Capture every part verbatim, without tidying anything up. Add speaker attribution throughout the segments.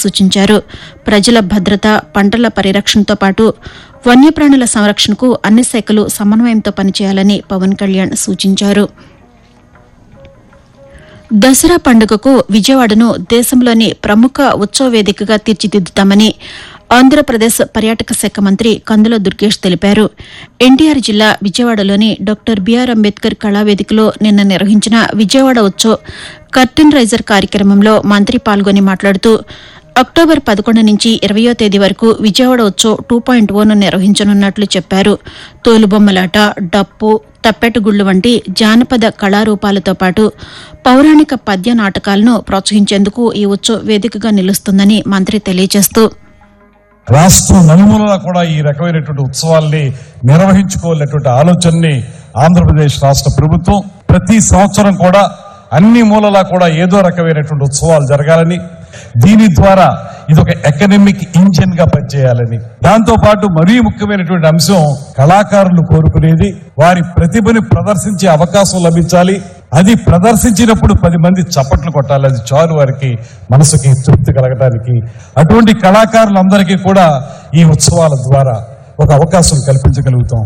Speaker 1: సూచించారు. ప్రజల భద్రత, పంటల పరిరక్షణతో పాటు వన్యప్రాణుల సంరక్షణకు అన్ని శాఖలు సమన్వయంతో పనిచేయాలని పవన్ కళ్యాణ్ సూచించారు. దసరా పండుగకు విజయవాడను దేశంలోని ప్రముఖ ఉత్సవ వేదికగా తీర్చిదిద్దుతామని ఆంధ్రప్రదేశ్ పర్యాటక శాఖ మంత్రి కందుల దుర్గేష్ తెలిపారు. ఎన్టీఆర్ జిల్లా విజయవాడలోని డాక్టర్ బీఆర్ అంబేద్కర్ కళావేదికలో నిన్న నిర్వహించిన విజయవాడ ఉత్సవ్ కర్టెన్ రైజర్ కార్యక్రమంలో మంత్రి పాల్గొని మాట్లాడుతూ అక్టోబర్ పదకొండు నుంచి ఇరవయో తేదీ వరకు Vijayawada Utsav two point own నిర్వహించనున్నట్లు చెప్పారు. తోలుబొమ్మలాట, డప్పు, తప్పెటగుళ్లు వంటి జానపద కళారూపాలతో పాటు పౌరాణిక పద్య నాటకాలను ప్రోత్సహించేందుకు ఈ ఉత్సవ్ వేదికగా నిలుస్తుందని మంత్రి తెలియజేస్తూ
Speaker 2: రాష్ట్రం నలుమూలలా కూడా ఈ రకమైనటువంటి ఉత్సవాల్ని నిర్వహించుకోవాలనేటువంటి ఆలోచనని ఆంధ్రప్రదేశ్ రాష్ట్ర ప్రభుత్వం ప్రతి సంవత్సరం కూడా అన్ని మూలలా కూడా ఏదో రకమైనటువంటి ఉత్సవాలు జరగాలని, దీని ద్వారా ఇది ఒక ఎకనామిక్ ఇంజిన్ గా పనిచేయాలని, దాంతో పాటు మరీ ముఖ్యమైనటువంటి అంశం కళాకారులు కోరుకునేది వారి ప్రతిభని ప్రదర్శించే అవకాశం లభించాలి. అది ప్రదర్శించినప్పుడు పది మంది చప్పట్లు కొట్టాలి. అది చాలు వారికి మనసుకి తృప్తి కలగడానికి. అటువంటి కళాకారులందరికీ కూడా ఈ ఉత్సవాల ద్వారా ఒక అవకాశం కల్పించగలుగుతాం.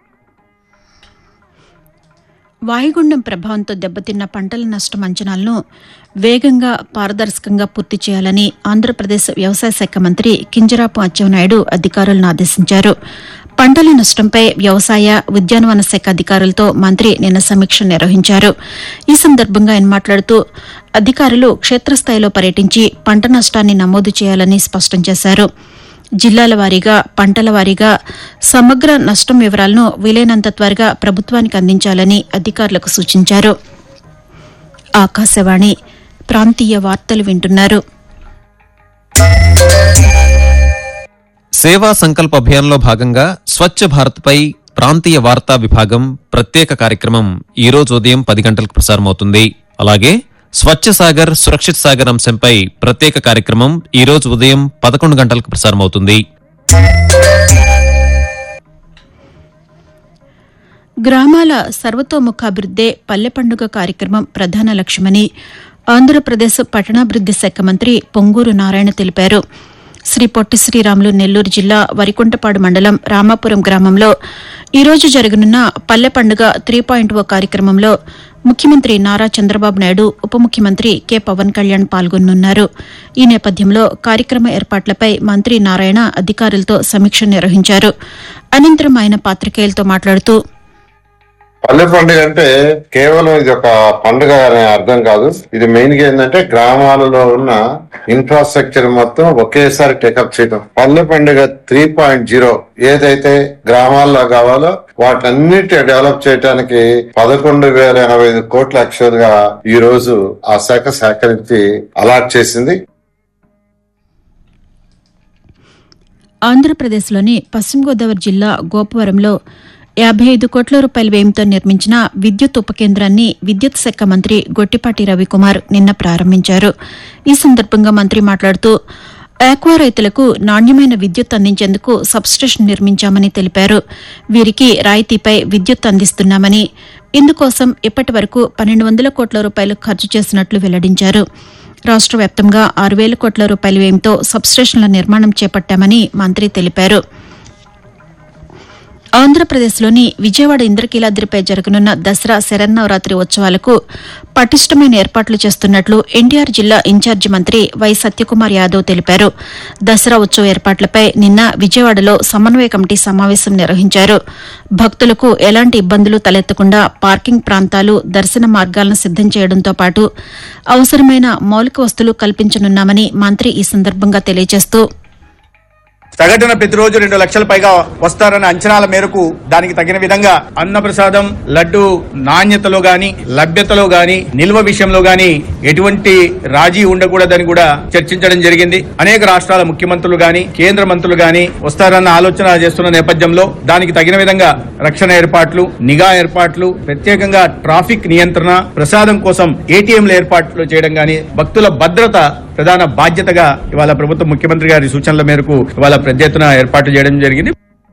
Speaker 1: వాయుగుండం ప్రభావంతో దెబ్బతిన్న పంటల నష్టం అంచనాలను వేగంగా, పారదర్శకంగా పూర్తి చేయాలని ఆంధ్రప్రదేశ్ వ్యవసాయ శాఖ మంత్రి కింజరాపు అచ్చెన్నాయుడు అధికారులను ఆదేశించారు. పంటల నష్టంపై వ్యవసాయ, ఉద్యానవన శాఖ అధికారులతో మంత్రి నిన్న సమీక్ష నిర్వహించారు. ఈ సందర్భంగా ఆయన మాట్లాడుతూ అధికారులు క్షేత్రస్థాయిలో పర్యటించి పంట నష్టాన్ని నమోదు చేయాలని స్పష్టం చేశారు. జిల్లాల వారీగా, పంటల వారీగా సమగ్ర నష్టం వివరాలను వీలైనంత త్వరగా ప్రభుత్వానికి అందించాలని అధికారులకు సూచించారు. ఆకాశవాణి ప్రాంతీయ వార్తలు వింటున్నారు.
Speaker 3: సేవా సంకల్ప అభియాన్లో భాగంగా స్వచ్ఛ భారత్పై ప్రాంతీయ వార్తా విభాగం ప్రత్యేక కార్యక్రమం ఈ రోజు ఉదయం పది గంటలకు ప్రసారమవుతుంది. అలాగే స్వచ్ఛ సాగర్, సురక్షిత్ సాగర్ అంశంపై ప్రత్యేక కార్యక్రమం ఈ రోజు ఉదయం పదకొండు గంటలకు ప్రసారమవుతుంది.
Speaker 1: గ్రామాల సర్వతోముఖాభివృద్దే పల్లె పండుగ కార్యక్రమం ప్రధాన లక్ష్యమని ఆంధ్రప్రదేశ్ పట్టణాభివృద్ది శాఖ మంత్రి పొంగూరు నారాయణ తెలిపారు. శ్రీ పొట్టి శ్రీరాములు నెల్లూరు జిల్లా వరికుంటపాడు మండలం రామాపురం గ్రామంలో ఈరోజు జరగనున్న పల్లె పండుగ త్రీ పాయింట్ ఓ కార్యక్రమంలో ముఖ్యమంత్రి నారా చంద్రబాబు నాయుడు, ఉప ముఖ్యమంత్రి కె పవన్ కళ్యాణ్ పాల్గొనున్నారు. ఈ నేపథ్యంలో కార్యక్రమ ఏర్పాట్లపై మంత్రి నారాయణ అధికారులతో సమీక్ష నిర్వహించారు. అనంతరం ఆయన పాతికేయులతో మాట్లాడుతూ
Speaker 4: పల్లె పండుగ అంటే కేవలం ఇది ఒక పండుగ అనే అర్థం కాదు. ఇది మెయిన్ గా ఏంటంటే గ్రామాలలో ఉన్న ఇన్ఫ్రాస్ట్రక్చర్ మొత్తం ఒకేసారి టేకప్ చేయడం. పల్లె పండుగ త్రీ పాయింట్ జీరో ఏదైతే గ్రామాల్లో కావాలో వాటన్నిటి డెవలప్ చేయడానికి పదకొండు వేల ఎనభై ఐదు కోట్ల యాక్చువల్ గా ఈ రోజు ఆ శాఖ సేకరించి అలాట్ చేసింది.
Speaker 1: ఆంధ్రప్రదేశ్లోని పశ్చిమ గోదావరి జిల్లా గోపవరంలో యాభై ఐదు కోట్ల రూపాయల వ్యయంతో నిర్మించిన విద్యుత్ ఉపకేంద్రాన్ని విద్యుత్ శాఖ మంత్రి గొట్టిపాటి రవికుమార్ నిన్న ప్రారంభించారు. ఈ సందర్భంగా మంత్రి మాట్లాడుతూ ఆక్వా రైతులకు నాణ్యమైన విద్యుత్ అందించేందుకు సబ్స్టేషన్ నిర్మించామని తెలిపారు. వీరికి రాయితీపై విద్యుత్ అందిస్తున్నామని, ఇందుకోసం ఇప్పటి వరకు పన్నెండు వందల కోట్ల రూపాయలు ఖర్చు చేసినట్లు వెల్లడించారు. రాష్ట వ్యాప్తంగా ఆరు వేల కోట్ల రూపాయల వ్యయంతో సబ్స్టేషన్ల నిర్మాణం చేపట్టామని మంత్రి తెలిపారు. ఆంధ్రప్రదేశ్లోని విజయవాడ ఇంద్రకీలాద్రిపై జరగనున్న దసరా శరన్నవరాత్రి ఉత్సవాలకు పటిష్టమైన ఏర్పాట్లు చేస్తున్నట్లు ఎన్టీఆర్ జిల్లా ఇన్ఛార్జి మంత్రి వై సత్యకుమార్ యాదవ్ తెలిపారు. దసరా ఉత్సవ ఏర్పాట్లపై నిన్న విజయవాడలో సమన్వయ కమిటీ సమావేశం నిర్వహించారు. భక్తులకు ఎలాంటి ఇబ్బందులు తలెత్తకుండా పార్కింగ్ ప్రాంతాలు, దర్శన మార్గాలను సిద్దం చేయడంతో పాటు అవసరమైన మౌలిక వసతులు కల్పించనున్నామని మంత్రి ఈ సందర్భంగా తెలియజేస్తూ
Speaker 5: సగటున ప్రతిరోజు రెండు లక్షల పైగా వస్తారన్న అంచనాల మేరకు దానికి తగిన విధంగా అన్నప్రసాదం, లడ్డు నాణ్యతలో గాని, లభ్యతలో గాని, నిల్వ విషయంలో గాని ఎటువంటి రాజీ ఉండకూడదని కూడా చర్చించడం జరిగింది. అనేక రాష్ట్రాల ముఖ్యమంత్రులు గాని, కేంద్ర మంత్రులు గాని వస్తారన్న ఆలోచన చేస్తున్న నేపథ్యంలో దానికి తగిన విధంగా రక్షణ ఏర్పాట్లు, నిఘా ఏర్పాట్లు, ప్రత్యేకంగా ట్రాఫిక్ నియంత్రణ, ప్రసాదం కోసం ఏటీఎంల ఏర్పాట్లు చేయడం గాని, భక్తుల భద్రత ప్రధాన బాధ్యతగా ఇవాళ ప్రభుత్వం ముఖ్యమంత్రి గారి సూచనల మేరకు ఇవాళ పెద్ద ఎత్తున ఏర్పాటు చేయడం జరిగింది.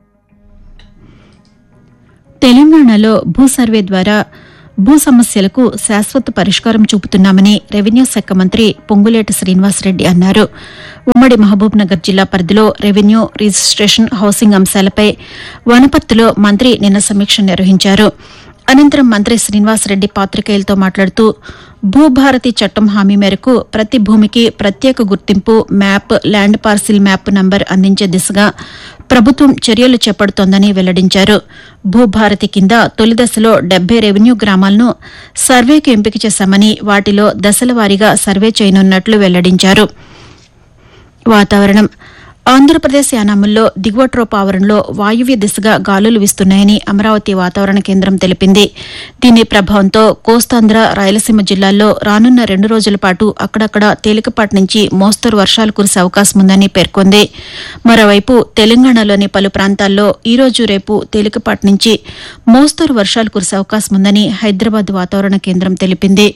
Speaker 1: తెలంగాణలో భూ సర్వే ద్వారా భూ సమస్యలకు శాశ్వత పరిష్కారం చూపుతున్నామని రెవెన్యూ శాఖ మంత్రి పొంగులేటి శ్రీనివాసరెడ్డి అన్నారు. ఉమ్మడి మహబూబ్ నగర్ జిల్లా పరిధిలో రెవెన్యూ, రిజిస్టేషన్, హౌసింగ్ అంశాలపై వనపర్తిలో మంత్రి నిన్న సమీక్ష నిర్వహించారు. అనంతరం మంత్రి శ్రీనివాసరెడ్డి పాతికేయులతో మాట్లాడుతూ భూభారతి చట్టం హామీ మేరకు ప్రతి భూమికి ప్రత్యేక గుర్తింపు, map, land parcel map number అందించే దిశగా ప్రభుత్వం చర్యలు చేపడుతోందని వెల్లడించారు. భూభారతి కింద తొలి దశలో డెబ్బై రెవెన్యూ గ్రామాలను సర్వేకు ఎంపిక చేశామని, వాటిలో దశల వారీగా సర్వే చేయనున్నట్లు వెల్లడించారు. వాతావరణం. ఆంధ్రప్రదేశ్ యానాముల్లో దిగువట్రోప్ ఆవరణలో వాయువ్య దిశగా గాలులు వీస్తున్నాయని అమరావతి వాతావరణ కేంద్రం తెలిపింది. దీని ప్రభావంతో కోస్తాంధ్ర, రాయలసీమ జిల్లాల్లో రానున్న రెండు రోజుల పాటు అక్కడక్కడ తేలికపాటి నుంచి మోస్తరు వర్షాలు కురిసే అవకాశం ఉందని పేర్కొంది. మరోవైపు తెలంగాణలోని పలు ప్రాంతాల్లో ఈ రోజు, రేపు తేలికపాటి నుంచి మోస్తరు వర్షాలు కురిసే అవకాశం ఉందని హైదరాబాద్ వాతావరణ కేంద్రం తెలిపింది.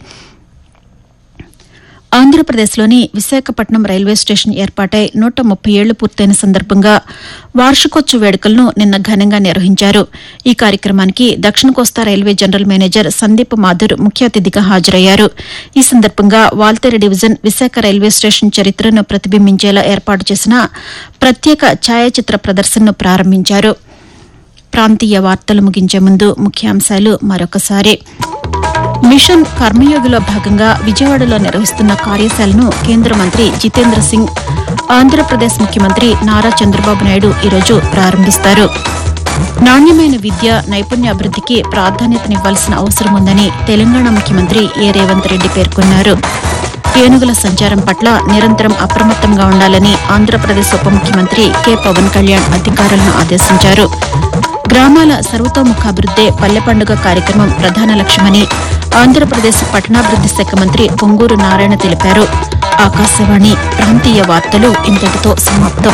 Speaker 1: ఆంధ్రప్రదేశ్లోని విశాఖపట్నం రైల్వే స్టేషన్ ఏర్పాటై నూట ముప్పై ఏళ్లు పూర్తయిన సందర్భంగా వార్షికోత్సవ వేడుకలను నిన్న ఘనంగా నిర్వహించారు. ఈ కార్యక్రమానికి దక్షిణ కోస్తా railway general manager Sandeep Mathur ముఖ్య అతిథిగా హాజరయ్యారు. ఈ సందర్భంగా Waltair division Visakha railway station చరిత్రను ప్రతిబింబించేలా ఏర్పాటు చేసిన ప్రత్యేక ఛాయాచిత్ర ప్రదర్శనను ప్రారంభించారు. ప్రాంతీయ వార్తలు ముగించే ముందు ముఖ్యాంశాలు మరొకసారి. మిషన్ కర్మయోగిలో భాగంగా విజయవాడలో నిర్వహిస్తున్న కార్యశాలను కేంద్ర మంత్రి జితేంద్ర సింగ్, ఆంధ్రప్రదేశ్ ముఖ్యమంత్రి నారా చంద్రబాబు నాయుడు ఈరోజు ప్రారంభిస్తారు. నాణ్యమైన విద్య, నైపుణ్యాభివృద్దికి ప్రాధాన్యతనివ్వాల్సిన అవసరం ఉందని తెలంగాణ ముఖ్యమంత్రి ఏ రేవంత్ రెడ్డి పేర్కొన్నారు. ఏనుగుల సంచారం పట్ల నిరంతరం అప్రమత్తంగా ఉండాలని ఆంధ్రప్రదేశ్ ఉప ముఖ్యమంత్రి కె పవన్ కళ్యాణ్ అధికారులను ఆదేశించారు. గ్రామాల సర్వతోముఖాభివృద్దే పల్లె పండుగ కార్యక్రమం ప్రధాన లక్ష్యమని ఆంధ్రప్రదేశ్ పట్టణాభివృద్ది శాఖ మంత్రి పొంగూరు నారాయణ తెలిపారు. ఆకాశవాణి ప్రాంతీయ వార్తలు ఇంతటితో సమాప్తం.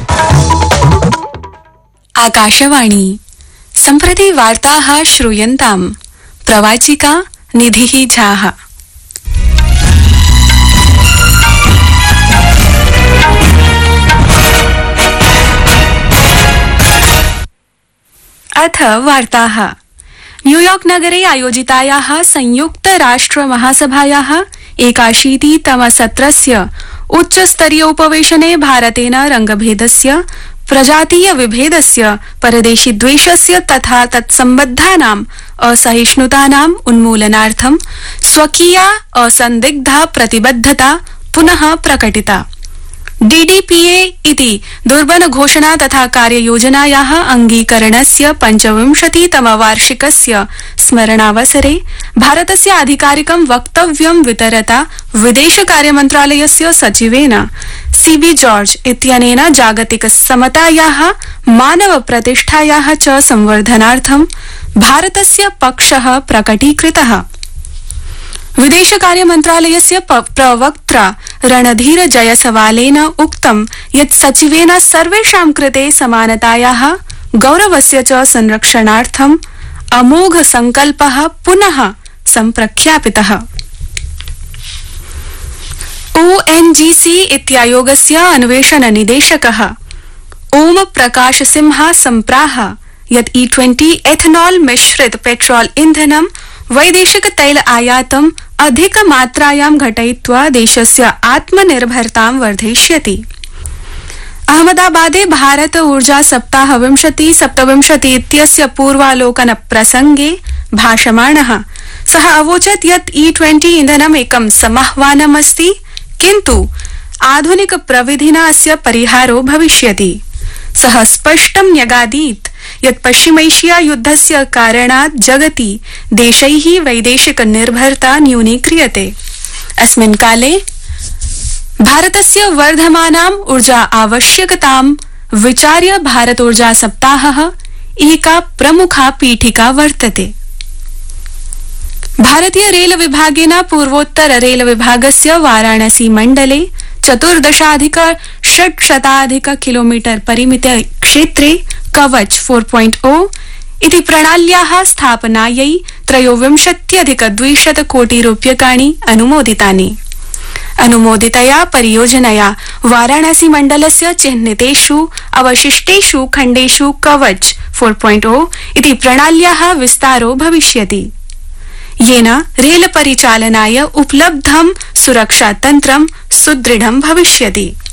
Speaker 6: आकाशवाणी सम्प्रति वार्ताः श्रूयन्ताम्. प्रवाचिका निधिः झाः. अथ वार्ताः. न्यूयॉर्क नगरे आयोजितायाः संयुक्त राष्ट्र महासभायाः एकाशीतितमसत्रस्य उच्चस्तरीय उपवेशने भारतेन रंगभेदस्य, प्रजातीय विभेदस्य, परदेशीद्वेषस्य तथा तत्सम्बद्धानाम् असहिष्णुतानाम् उन्मूलनार्थं स्वकीया असन्दिग्धा प्रतिबद्धता पुनः प्रकटिता. डीडीपीए इति दुर्बल घोषणा तथा कार्ययोजनायाः अंगीकरणस्य पञ्चविंशतितमवार्षिकस्य स्मरणावसरे भारतस्य आधिकारिकं वक्तव्यं वितरता विदेशकार्यमन्त्रालयस्य सचिवेन सीबी जॉर्ज इत्यनेन जागतिक समतायाः, मानव प्रतिष्ठायाः च संवर्धनार्थं भारतस्य पक्षः प्रकटीकृतः. विदेशकार्यमन्त्रालयस्य प्रवक्त्रा रणधीर जयसवालेन उक्तं यत् सचिवेन सर्वेषां कृते समानतायाः, गौरवस्य च संरक्षणार्थं अमोघ संकल्पः पुनः सम्प्रख्यापितः. ओएनजीसी इत्यायोगस्य अन्वेषण निदेशकः ओम प्रकाश सिंह सम्प्राह यत् ई ट्वेंटी एथनॉल मिश्रित पेट्रोल इंधनं वैदेशिक तैल आयातम् अधिक मात्रायां घटयित्वा देशस्य आत्मनिर्भरतां वर्धयिष्यति. अहमदाबादे भारत ऊर्जा सप्ताह विंशति सप्तविंशति इत्यस्य पूर्वालोकन प्रसंगे भाषमाणः सः अवोचत् यत् ई ट्वेंटी इन्धनम् एकं समाह्वानमस्ति, किन्तु आधुनिक प्रविधिना अस्य परिहारो भविष्यति. सः स्पष्टं न्यगादीत् यत् पश्चिमैशिया युद्धस्य कारणात् जगति देशैः वैदेशिक निर्भरता न्यूनीक्रियते. अस्मिन् काले भारतस्य वर्धमानाम् ऊर्जा आवश्यकतां विचार्य भारतोर्जा सप्ताहः एका प्रमुखा पीठिका वर्तते. भारतीय रेल विभागेन पूर्वोत्तर रेल विभागस्य वाराणसी मण्डले चतुर्दशाधिक षट्शताधिक किलोमीटर परिमिते क्षेत्रे कवच फोर पॉइंट ओ इति प्रणाल्याः स्थापनायै त्रयोविंशत्यधिक द्विशत कोटि रूप्यकाणि अनुमोदितानि. अनुमोदितया परियोजनया वाराणसी मण्डलस्य चिह्नितेषु अवशिष्टेषु खण्डेषु कवच फोर पॉइंट ओ इति प्रणाल्याः विस्तारो भविष्यति, येन रेल परिचालनाय उपलब्धं सुरक्षातन्त्रं सुदृढं भविष्यति.